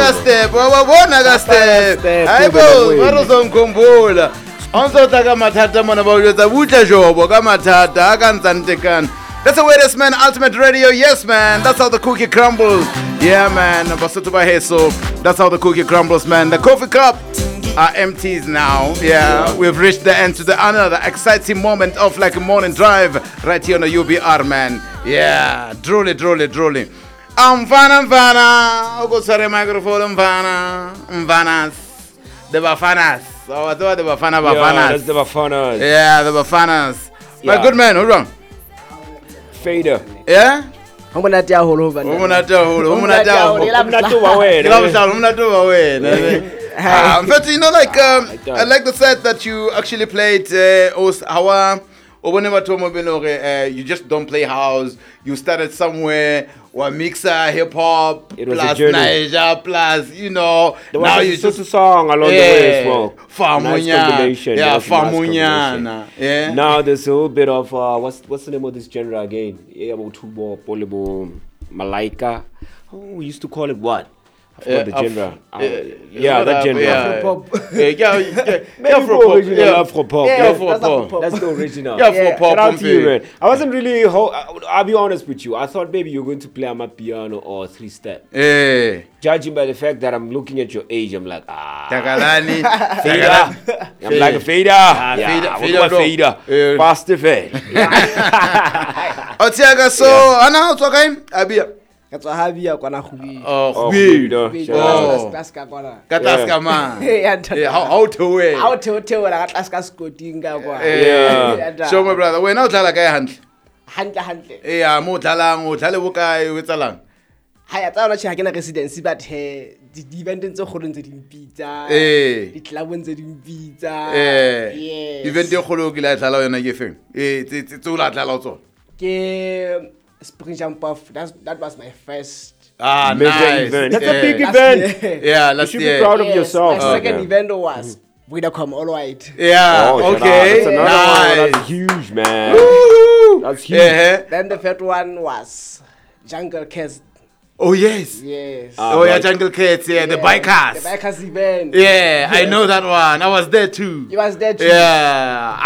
step wabona ka step hayibo barozongikhumbula onzotla ka mathata mona ba uyetsa butle jobo ka mathata akanzantekana. That's the weirdest man, Ultimate Radio. Yes, man. That's how the cookie crumbles. Yeah, man. That's how the cookie crumbles, man. The coffee cup are empties now. Yeah. We've reached the end to the another exciting moment of like a morning drive right here on the UBR, man. Yeah. Truly. Mfana. Ukosare microphone Mvanas. The Bafanas. Oh, I thought the Bafanas. Yeah, that's the Bafanas. Yeah, the Bafanas. My good man, hold on. Fader. Yeah? Umunati but you know, like, I like the set that you actually played. You just don't play house. You started somewhere. Or mixer, hip hop, plus Niger, plus now you just a song along the way as well. Famunya, yeah. Now there's a little bit of what's the name of this genre again? Tubo, Polibo, Malaika. We used to call it what? I forgot the genre. That genre. Afro-pop. That's the original. Afro-pop. I wasn't really, I'll be honest with you. I thought maybe you're going to play on my piano or three-step. Judging by the fact that I'm looking at your age, I'm like, Takalani. Fader. I'm like a fader. Fader. Faster fade. Otiaga, so, Anna, what's okay? Abia. Habia kwana khubi. Kataska man. How to wear. La kataska skotinga kwa. Yeah. Show my brother. We now tell guy handle. Handle. Yeah, mo tlalang, o tlale bokae o tsalang. Haya tsana tshi hakena residency but he di event tse kholo ntse di mpitsa. Di club ntse di mpitsa. Event e kholo ke la tlala yona ke feng. Tse o la tlala tsona. Ke Spring Jump Off. That was my first nice event. That's a big event. Yeah, you should be proud of yourself. My second event was Vodacom All White. Yeah, okay. That's another one. That's huge, man. Woo-hoo. That's huge. Then the third one was Jungle Cats. Oh yes. Jungle Cats, the bikers. The bikers event. Yeah, I know that one. I was there too. You was there too. Yeah.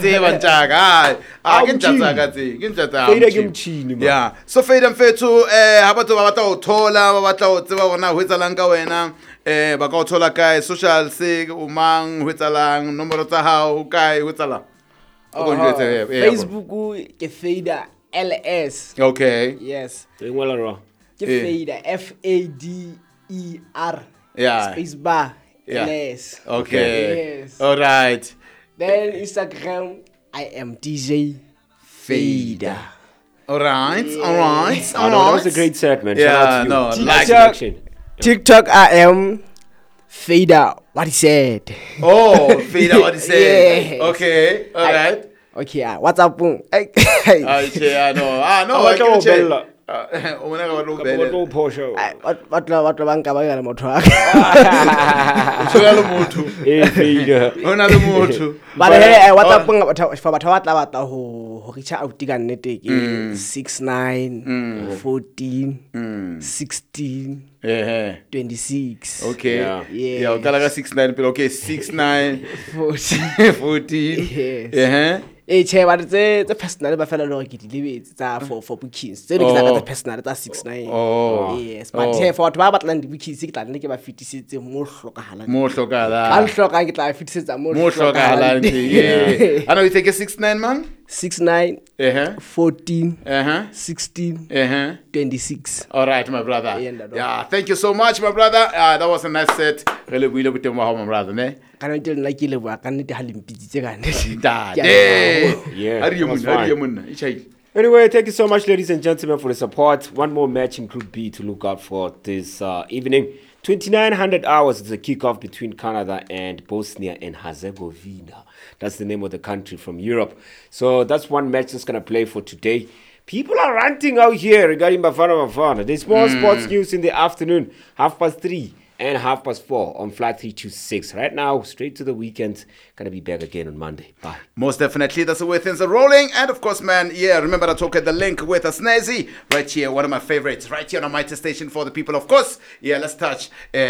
Yeah. So Fade and Fetu, habato babata uthola, babata utsiba bona ho etsalang ka wena. Ba ka uthola kae social sig umang ho etsalang nomoro tsa hao kae ho etsalang. Facebook ke Fader LS. Okay. Yes. Fader FADER. Yeah. Space bar. LS. Okay. Yes. All right. Then Instagram, I am DJ Fader. All right. That was a great set, man. Yeah, TikTok, I am Fader. What he said. Oh, Fader. What he said. Yes. Okay. All right. Okay. What's up, boom? I know. I can check. What banka ba yana motho but hey, what's up for batla ho reach out ka nnete ke 69 14 16 26. Okay. Yeah, o kala ka 69 pero okay 69 14. Yes. Che ba tse personal ba fela lo ke di lebetse tsa for bookings tse di ka tsa personal tsa 69. Yes, but he for ba batlang di bookings ke tla nne ke ba fetisetse mo hlokahala al hloka ke tla fetisetsa mo hlokahala yeah. I know you take a 69 man 69 14 16 26. All right, my brother. Yeah, thank you so much, my brother. That was a nice set. Really we love it, my brother, ne? Kana tell like ile ba kana di halimpitse kana. Anyway, thank you so much, ladies and gentlemen, for the support. One more match in Group B to look out for this evening. 2900 hours is the kickoff between Canada and Bosnia and Herzegovina. That's the name of the country from Europe. So that's one match that's going to play for today. People are ranting out here regarding Bafana. There's more sports news in the afternoon, 3:30 and 4:30 on Flight 326. Right now, straight to the weekend. Gonna be back again on Monday. Bye. Most definitely, that's the way things are rolling. And of course, man, remember to talk at the link with us, Snazzy. Right here, one of my favorites. Right here on a Mighty Station for the people, of course. Yeah, let's touch.